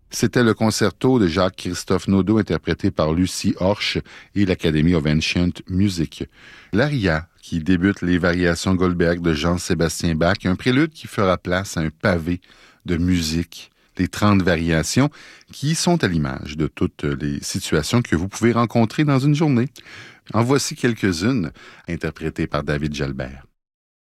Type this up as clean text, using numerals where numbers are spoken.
C'était le concerto de Jacques-Christophe Naudot interprété par Lucie Horsch et l'Academy of Ancient Music. L'Aria, qui débute les variations Goldberg de Jean-Sébastien Bach, un prélude qui fera place à un pavé de musique, les 30 variations qui sont à l'image de toutes les situations que vous pouvez rencontrer dans une journée. En voici quelques-unes, interprétées par David Jalbert.